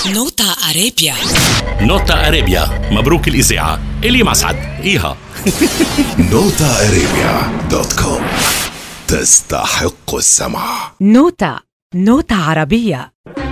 نوتا أرابيا. نوتا أرابيا، مبروك الإذاعة. إلي مسعد إيها. NotaArabia.com تستحق السمع. نوتا عربية.